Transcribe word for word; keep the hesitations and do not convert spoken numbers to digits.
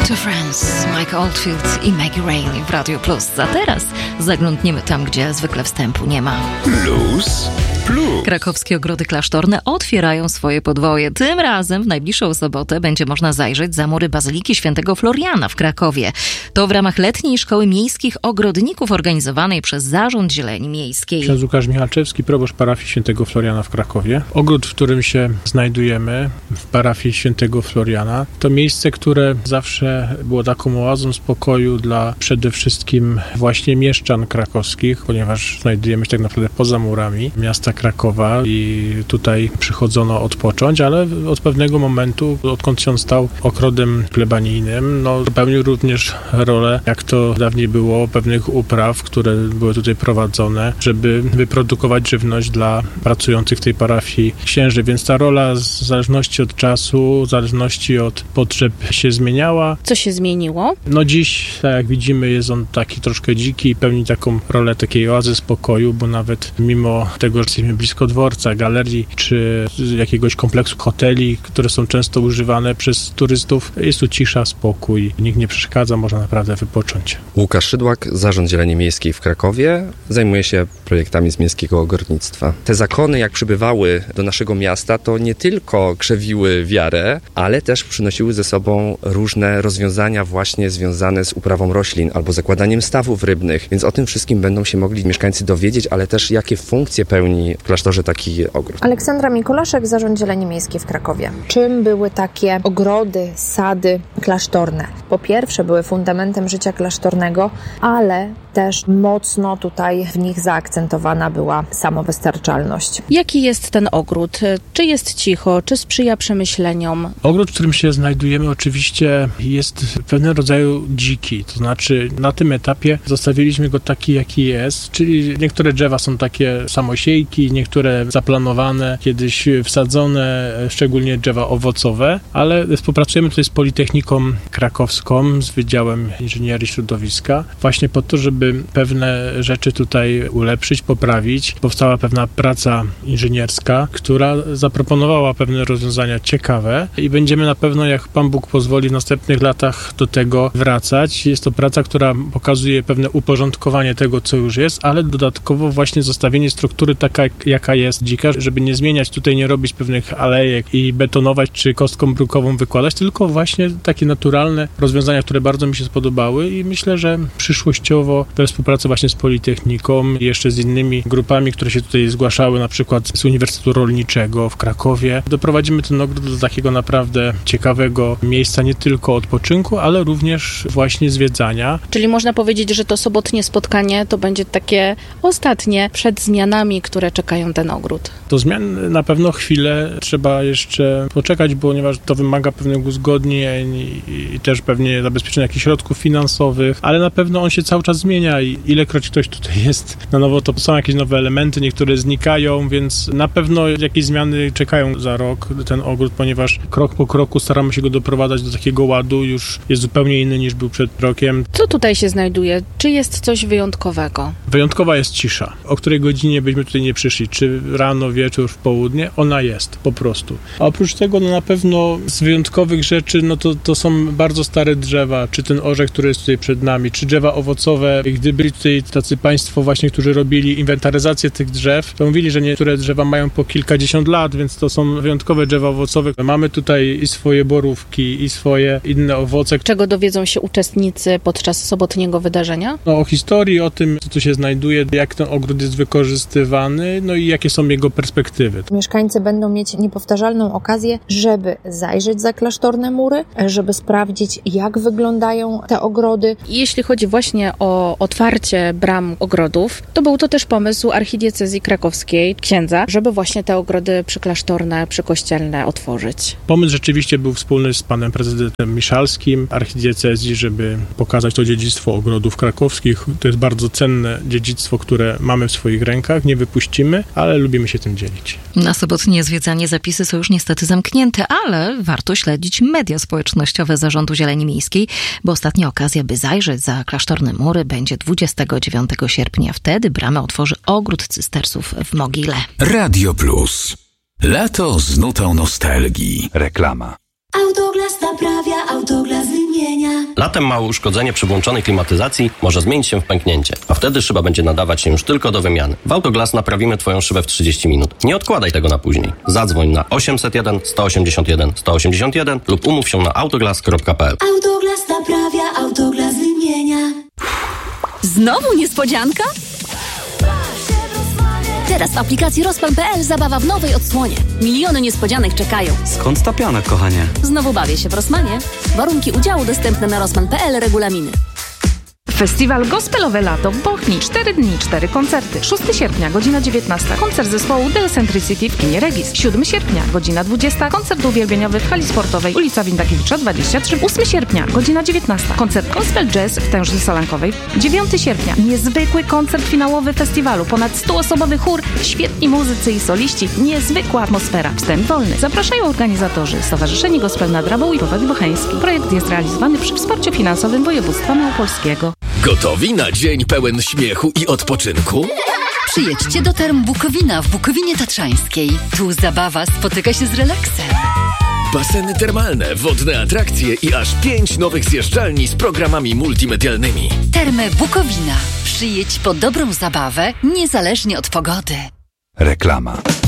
to Friends, Mike Oldfield i Maggie Reilly w Radio Plus. A teraz zaglądniemy tam, gdzie zwykle wstępu nie ma. Plus Plus. Krakowskie ogrody klasztorne otwierają swoje podwoje. Tym razem w najbliższą sobotę będzie można zajrzeć za mury Bazyliki Świętego Floriana w Krakowie. To w ramach letniej szkoły miejskich ogrodników organizowanej przez Zarząd Zieleni Miejskiej. Ksiądz Łukasz Michalczewski, proboszcz parafii Świętego Floriana w Krakowie. Ogród, w którym się znajdujemy, w parafii Świętego Floriana, to miejsce, które zawsze było taką oazą spokoju dla przede wszystkim właśnie mieszczan krakowskich, ponieważ znajdujemy się tak naprawdę poza murami miasta Krakowa i tutaj przychodzono odpocząć, ale od pewnego momentu, odkąd się on stał ogrodem plebanijnym, no pełnił również rolę, jak to dawniej było, pewnych upraw, które były tutaj prowadzone, żeby wyprodukować żywność dla pracujących w tej parafii księży, więc ta rola w zależności od czasu, w zależności od potrzeb się zmieniała. Co się zmieniło? No dziś, tak jak widzimy, jest on taki troszkę dziki i pełni taką rolę takiej oazy spokoju, bo nawet mimo tego, że jesteśmy blisko dworca, galerii czy jakiegoś kompleksu hoteli, które są często używane przez turystów, jest tu cisza, spokój, nikt nie przeszkadza, można naprawdę wypocząć. Łukasz Szydłak, Zarząd Zieleni Miejskiej w Krakowie, zajmuje się projektami z miejskiego ogrodnictwa. Te zakony, jak przybywały do naszego miasta, to nie tylko krzewiły wiarę, ale też przynosiły ze sobą różne rozwiązania właśnie związane z uprawą roślin albo zakładaniem stawów rybnych, więc o tym wszystkim będą się mogli mieszkańcy dowiedzieć, ale też jakie funkcje pełni w klasztorze taki ogród. Aleksandra Mikulaszek, Zarząd Zieleni Miejskiej w Krakowie. Czym były takie ogrody, sady klasztorne? Po pierwsze, były fundamentem życia klasztornego, ale też mocno tutaj w nich zaakcentowana była samowystarczalność. Jaki jest ten ogród? Czy jest cicho? Czy sprzyja przemyśleniom? Ogród, w którym się znajdujemy, oczywiście jest pewnego rodzaju dziki, to znaczy na tym etapie zostawiliśmy go taki, jaki jest, czyli niektóre drzewa są takie samosiejki, niektóre zaplanowane, kiedyś wsadzone, szczególnie drzewa owocowe, ale współpracujemy tutaj z Politechniką Krakowską, z Wydziałem Inżynierii Środowiska, właśnie po to, żeby pewne rzeczy tutaj ulepszyć, poprawić. Powstała pewna praca inżynierska, która zaproponowała pewne rozwiązania ciekawe i będziemy na pewno, jak Pan Bóg pozwoli, w następnych latach do tego wracać. Jest to praca, która pokazuje pewne uporządkowanie tego, co już jest, ale dodatkowo właśnie zostawienie struktury taka, jaka jest dzika, żeby nie zmieniać tutaj, nie robić pewnych alejek i betonować, czy kostką brukową wykładać, tylko właśnie takie naturalne rozwiązania, które bardzo mi się spodobały i myślę, że przyszłościowo we współpracy właśnie z Politechniką i jeszcze z innymi grupami, które się tutaj zgłaszały, na przykład z Uniwersytetu Rolniczego w Krakowie, doprowadzimy ten ogród do takiego naprawdę ciekawego miejsca, nie tylko odpoczynku, ale również właśnie zwiedzania. Czyli można powiedzieć, że to sobotnie spotkanie to będzie takie ostatnie przed zmianami, które czekają ten ogród. Do zmian na pewno chwilę trzeba jeszcze poczekać, ponieważ to wymaga pewnych uzgodnień i, i też pewnie zabezpieczenia jakichś środków finansowych, ale na pewno on się cały czas zmienia i ilekroć ktoś tutaj jest na nowo, to są jakieś nowe elementy, niektóre znikają, więc na pewno jakieś zmiany czekają za rok ten ogród, ponieważ krok po kroku staramy się go doprowadzać do takiego ładu, już jest zupełnie inny niż był przed rokiem. Co tutaj się znajduje? Czy jest coś wyjątkowego? Wyjątkowa jest cisza. O której godzinie byśmy tutaj nie przyszli, czy rano, wieczór, w południe, ona jest po prostu. A oprócz tego no na pewno z wyjątkowych rzeczy, no to, to są bardzo stare drzewa, czy ten orzech, który jest tutaj przed nami, czy drzewa owocowe. Gdy byli tutaj tacy państwo właśnie, którzy robili inwentaryzację tych drzew, to mówili, że niektóre drzewa mają po kilkadziesiąt lat, więc to są wyjątkowe drzewa owocowe. Mamy tutaj i swoje borówki, i swoje inne owoce. Czego dowiedzą się uczestnicy podczas sobotniego wydarzenia? No, o historii, o tym, co tu się znajduje, jak ten ogród jest wykorzystywany, no i jakie są jego perspektywy. Mieszkańcy będą mieć niepowtarzalną okazję, żeby zajrzeć za klasztorne mury, żeby sprawdzić, jak wyglądają te ogrody. Jeśli chodzi właśnie o otwarcie bram ogrodów, to był to też pomysł archidiecezji krakowskiej, księdza, żeby właśnie te ogrody przyklasztorne, przykościelne otworzyć. Pomysł rzeczywiście był wspólny z panem prezydentem Miszalskim, archidiecezji, żeby pokazać to dziedzictwo ogrodów krakowskich. To jest bardzo cenne dziedzictwo, które mamy w swoich rękach, nie wypuścimy, ale lubimy się tym dzielić. Na sobotnie zwiedzanie zapisy są już niestety zamknięte, ale warto śledzić media społecznościowe Zarządu Zieleni Miejskiej, bo ostatnia okazja, by zajrzeć za klasztorne mury, będzie dwudziestego dziewiątego sierpnia. Wtedy bramę otworzy ogród cystersów w Mogile. Radio Plus. Lato z nutą nostalgii. Reklama. Autoglas naprawia, Autoglas wymienia. zmienia. Latem małe uszkodzenie przy włączonej klimatyzacji może zmienić się w pęknięcie, a wtedy szyba będzie nadawać się już tylko do wymiany. W Autoglas naprawimy Twoją szybę w trzydzieści minut. Nie odkładaj tego na później. Zadzwoń na osiemset jeden sto osiemdziesiąt jeden sto osiemdziesiąt jeden lub umów się na autoglas kropka p l. Autoglas naprawia, Autoglas wymienia. Znowu niespodzianka? Teraz w aplikacji rozpan kropka p l zabawa w nowej odsłonie. Miliony niespodzianek czekają. Skąd ta piana, kochanie? Znowu bawię się w Rossmanie. Warunki udziału dostępne na rozpan kropka p l, regulaminy. Festiwal Gospelowe Lato w Bochni. Cztery dni, cztery koncerty. szóstego sierpnia, godzina dziewiętnasta. Koncert zespołu The Eccentricity w kinie Regis. siódmego sierpnia, godzina dwudziesta. Koncert uwielbieniowy w hali sportowej, ulica Windakiewicza dwadzieścia trzy. ósmego sierpnia, godzina dziewiętnasta. Koncert Gospel Jazz w Tęży Solankowej. dziewiątego sierpnia, niezwykły koncert finałowy festiwalu. Ponad stuosobowy chór, świetni muzycy i soliści. Niezwykła atmosfera. Wstęp wolny. Zapraszają organizatorzy Stowarzyszenie Gospel nad Rabą i Powiat Bocheński. Projekt jest realizowany przy wsparciu finansowym województwa małopolskiego. Gotowi na dzień pełen śmiechu i odpoczynku? Przyjedźcie do Term Bukowina w Bukowinie Tatrzańskiej. Tu zabawa spotyka się z relaksem. Baseny termalne, wodne atrakcje i aż pięć nowych zjeżdżalni z programami multimedialnymi. Termy Bukowina. Przyjedź po dobrą zabawę, niezależnie od pogody. Reklama.